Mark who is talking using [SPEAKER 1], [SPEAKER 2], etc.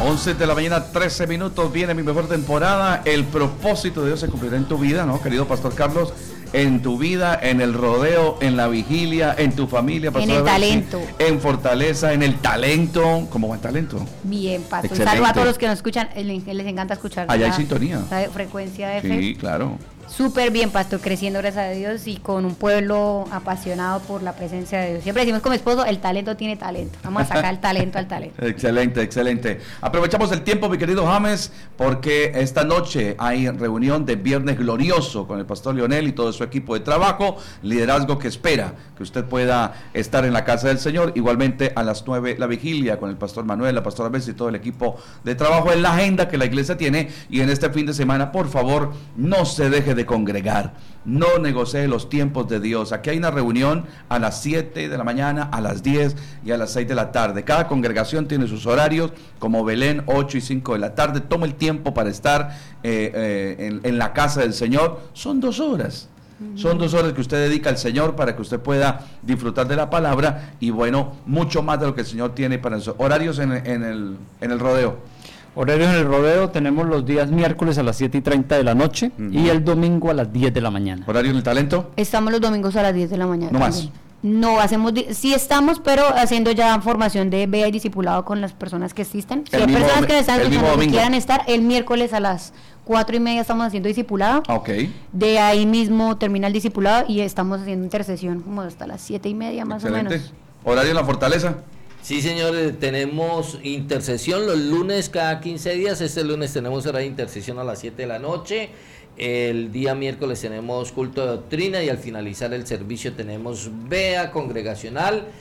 [SPEAKER 1] 11 de la mañana, 13 minutos, viene mi mejor temporada. El propósito de Dios se cumplirá en tu vida, ¿no, querido Pastor Carlos? En tu vida, en el rodeo, en la vigilia, en tu familia, Pastor.
[SPEAKER 2] En el talento.
[SPEAKER 1] En fortaleza, en el talento. ¿Cómo va el talento?
[SPEAKER 2] Bien, Pastor.
[SPEAKER 1] Excelente.
[SPEAKER 2] Saludos a todos los que nos escuchan. Les encanta escuchar.
[SPEAKER 1] Allá hay sintonía.
[SPEAKER 2] La frecuencia de FM.
[SPEAKER 1] Sí, claro.
[SPEAKER 2] Súper bien, Pastor, creciendo gracias a Dios y con un pueblo apasionado por la presencia de Dios. Siempre decimos con mi esposo, el talento tiene talento. Vamos a sacar el talento al talento.
[SPEAKER 1] Excelente, excelente. Aprovechamos el tiempo, mi querido James, porque esta noche hay reunión de Viernes Glorioso con el Pastor Leonel y todo su equipo de trabajo, liderazgo que espera que usted pueda estar en la casa del Señor. Igualmente a las 9 la vigilia con el Pastor Manuel, la Pastora Bessi y todo el equipo de trabajo en la agenda que la iglesia tiene. Y en este fin de semana, por favor, no se deje de congregar, no negocie los tiempos de Dios. Aquí hay una reunión a las 7 de la mañana, a las 10 y a las 6 de la tarde. Cada congregación tiene sus horarios, como Belén, 8 y 5 de la tarde. Toma el tiempo para estar en la casa del Señor. Son 2 horas. Son 2 horas que usted dedica al Señor para que usted pueda disfrutar de la palabra y bueno, mucho más de lo que el Señor tiene para eso. Horarios en el rodeo.
[SPEAKER 3] Horarios en el rodeo tenemos los días miércoles a las 7:30 de la noche y el domingo a las 10 de la mañana.
[SPEAKER 1] ¿Horario en el talento?
[SPEAKER 2] Estamos los domingos a las 10 de la mañana.
[SPEAKER 1] No más.
[SPEAKER 2] No hacemos, sí estamos, pero haciendo ya formación de BEA y discipulado con las personas que existen. Si hay personas que están escuchando que quieran estar, el miércoles a las 4:30 estamos haciendo discipulado.
[SPEAKER 1] Okay.
[SPEAKER 2] De ahí mismo termina el discipulado y estamos haciendo intercesión como hasta las 7:30 más
[SPEAKER 1] Excelente.
[SPEAKER 2] o menos.
[SPEAKER 1] ¿Horario en la fortaleza?
[SPEAKER 4] Sí, señores, tenemos intercesión los lunes cada 15 días. Este lunes tenemos hora de intercesión a las 7 de la noche. El día miércoles tenemos culto de doctrina y al finalizar el servicio tenemos BEA congregacional.